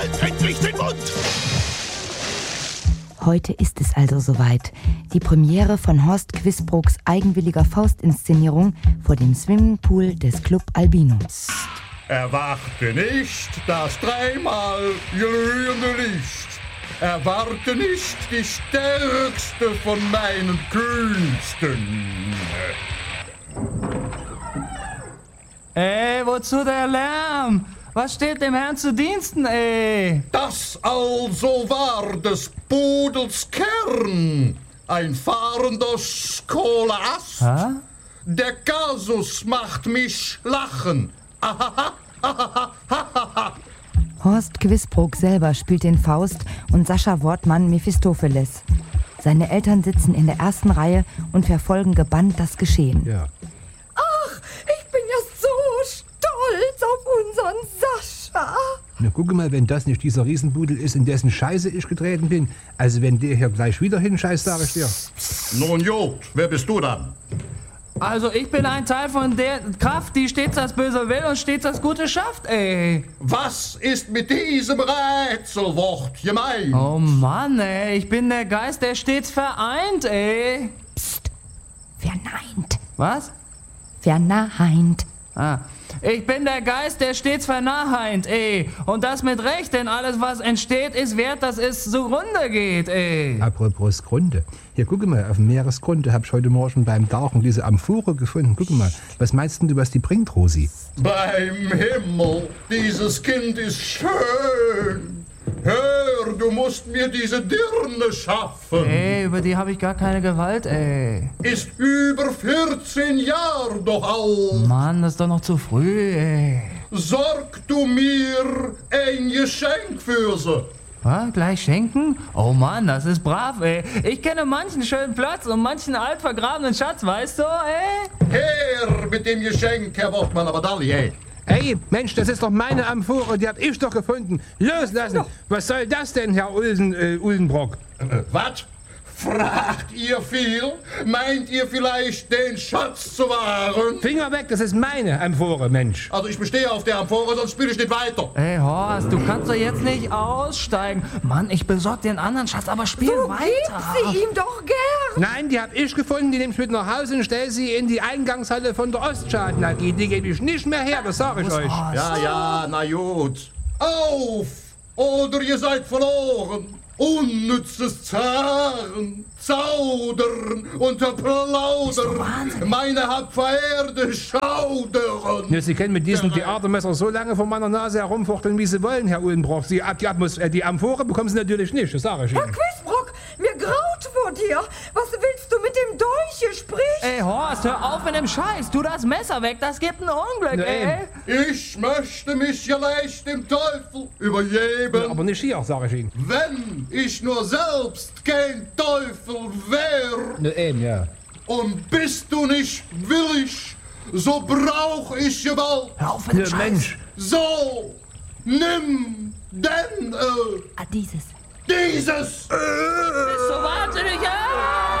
Halt endlich den Mund! Heute ist es also soweit. Die Premiere von Horst Quisbrooks eigenwilliger Faustinszenierung vor dem Swimmingpool des Club Albino. Erwarte nicht das dreimal glühende Licht. Erwarte nicht die stärkste von meinen Künsten. Ey, wozu der Lärm? Was steht dem Herrn zu Diensten, ey? Das also war des Pudels Kern. Ein fahrender Skolaast. Hä? Der Kasus macht mich lachen. Horst Quisbrook selber spielt den Faust und Sascha Wortmann Mephistopheles. Seine Eltern sitzen in der ersten Reihe und verfolgen gebannt das Geschehen. Ja. Ach, ich bin ja so stolz auf unseren Sascha. Na, guck mal, wenn das nicht dieser Riesenbudel ist, in dessen Scheiße ich getreten bin. Also wenn der hier gleich wieder hinscheißt, sag ich dir. Nun gut, wer bist du dann? Also ich bin ein Teil von der Kraft, die stets das Böse will und stets das Gute schafft, ey. Was ist mit diesem Rätselwort gemeint? Oh Mann, ey, ich bin der Geist, der stets vereint, ey. Psst, verneint. Was? Verneint. Ah. Ich bin der Geist, der stets verneint, ey. Und das mit Recht, denn alles, was entsteht, ist wert, dass es zugrunde geht, ey. Apropos Grunde. Hier, guck mal, auf dem Meeresgrunde hab ich heute Morgen beim Tauchen diese Amphore gefunden. Guck mal, was meinst denn du, was die bringt, Rosi? Beim Himmel, dieses Kind ist schön. Hör, du musst mir diese Dirne schaffen. Ey, über die habe ich gar keine Gewalt, ey. Ist über 14 Jahre doch alt. Mann, das ist doch noch zu früh, ey. Sorg du mir ein Geschenk für sie. Was? Gleich schenken? Oh Mann, das ist brav, ey. Ich kenne manchen schönen Platz und manchen altvergrabenen Schatz, weißt du, ey? Her mit dem Geschenk, Herr Wortmann, aber Dalli, ey. Ey, Mensch, das ist doch meine Amphore, die hab ich doch gefunden. Loslassen! Was soll das denn, Herr Uldenbrock? Was? Fragt ihr viel? Meint ihr vielleicht, den Schatz zu wahren? Finger weg, das ist meine Amphore, Mensch. Also ich bestehe auf der Amphore, sonst spiele ich nicht weiter. Ey, Horst, du kannst doch jetzt nicht aussteigen. Mann, ich besorg dir einen anderen Schatz, aber spiel weiter. Gib sie ihm doch gern. Nein, die hab ich gefunden, die nehm ich mit nach Hause und stell sie in die Eingangshalle von der Ostschaden AG. Die gebe ich nicht mehr her, das sag ich euch. Ja, na gut. Auf! Oder ihr seid verloren. Unnützes Zaren, Zaudern und Plaudern. Meine hab verehrte Schaudern. Ja, Sie können mit diesem Theatermesser so lange vor meiner Nase herumfuchteln, wie Sie wollen, Herr Ullenbrock. Die Amphore bekommen Sie natürlich nicht, das sage ich Herr Ihnen. Quisbrock, mir graut vor dir. Was willst du mit dem Dolche? Sprich. Ey, Horst, hör auf mit dem Scheiß. Tu das Messer weg, das gibt ein Unglück, Na, ey. Ich möchte mich ja leicht dem Teufel übergeben. Aber nicht hier, sage ich Ihnen. Wenn ich nur selbst kein Teufel wär. Na eben, ja. Und bist du nicht willig, so brauch ich Gewalt. Hör auf mit dem Scheiß. Mensch. So, nimm denn Dieses. dieses. Bist du wahnsinnig, ja?